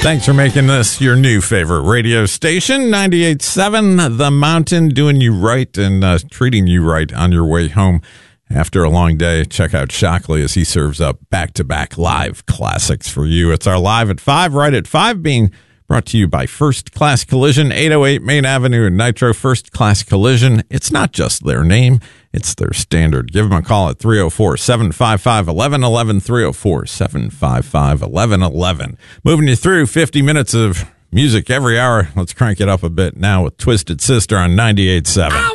Thanks for making this your new favorite radio station, 98.7 The Mountain, doing you right and treating you right on your way home after a long day. Check out Shockley as he serves up back-to-back live classics for you. It's our Live at 5, right at 5, being brought to you by First Class Collision, 808 Main Avenue in Nitro. First Class Collision, it's not just their name, it's their standard. Give them a call at 304-755-1111, 304-755-1111. Moving you through 50 minutes of music every hour. Let's crank it up a bit now with Twisted Sister on 98.7.